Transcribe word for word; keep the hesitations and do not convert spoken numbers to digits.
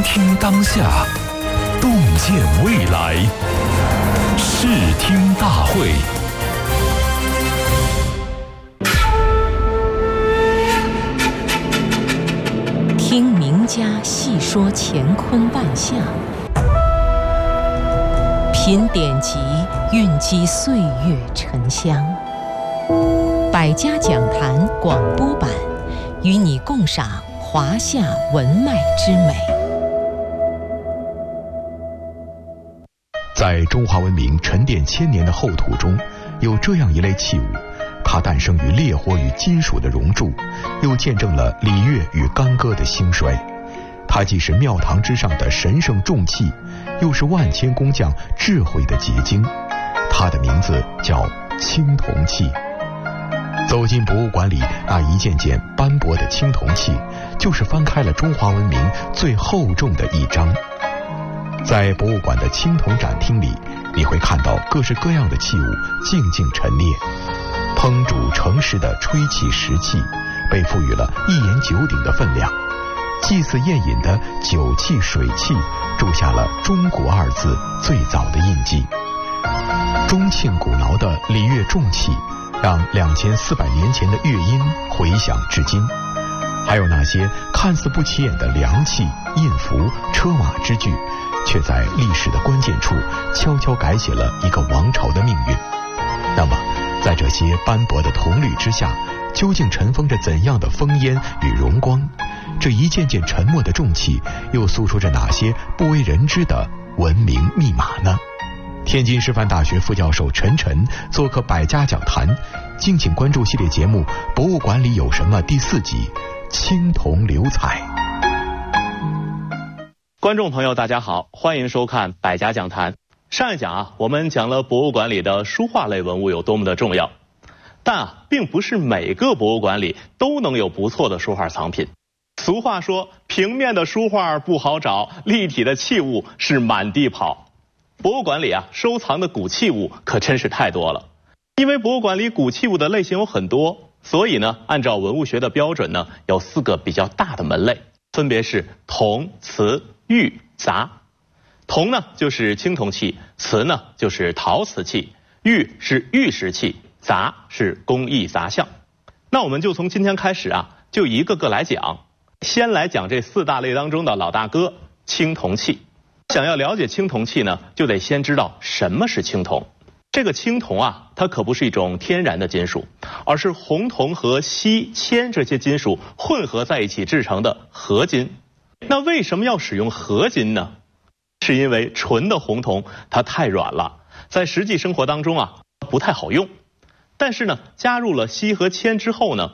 听当下，洞见未来。视听大会。 听名家细说乾坤万象，品典籍蕴积岁月沉香。百家讲坛广播版，与你共赏华夏文脉之美。 在中华文明沉淀千年的厚土中，有这样一类器物，它诞生于烈火与金属的熔铸，又见证了礼乐与干戈的兴衰。它既是庙堂之上的神圣重器，又是万千工匠智慧的结晶。它的名字叫青铜器。走进博物馆里那一件件斑驳的青铜器，就是翻开了中华文明最厚重的一章。在博物馆的青铜展厅里，你会看到各式各样的器物静静陈列。烹煮盛食的吹气石器被赋予了一言九鼎的分量，祭祀宴饮的酒器水器铸下了中国二字最早的印记。钟磬鼓挠的礼乐重器让两千四百年前的乐音回响至今。还有那些看似不起眼的良器、印符、车马之具，却在历史的关键处悄悄改写了一个王朝的命运。那么在这些斑驳的铜绿之下，究竟尘封着怎样的烽烟与荣光？这一件件沉默的重器又诉说着哪些不为人知的文明密码呢？天津师范大学副教授陈晨做客百家讲坛，敬请关注系列节目《博物馆里有什么》第四集青铜流彩。 观众朋友大家好，欢迎收看百家讲坛。上一讲啊，我们讲了博物馆里的书画类文物有多么的重要，但啊，并不是每个博物馆里都能有不错的书画藏品。俗话说，平面的书画不好找，立体的器物是满地跑。博物馆里啊，收藏的古器物可真是太多了。因为博物馆里古器物的类型有很多，所以呢，按照文物学的标准呢，有四个比较大的门类，分别是铜、瓷、玉、杂。铜呢就是青铜器，瓷呢就是陶瓷器，玉是玉石器，杂是工艺杂项。那我们就从今天开始啊，就一个个来讲。先来讲这四大类当中的老大哥青铜器。想要了解青铜器呢，就得先知道什么是青铜。这个青铜啊，它可不是一种天然的金属，而是红铜和锡、铅这些金属混合在一起制成的合金。那为什么要使用合金呢？是因为纯的红铜它太软了，在实际生活当中啊不太好用。但是呢，加入了锡和铅之后呢，